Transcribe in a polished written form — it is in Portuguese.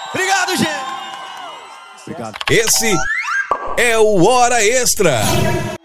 Obrigado, gente. Obrigado. Esse é o Hora Extra.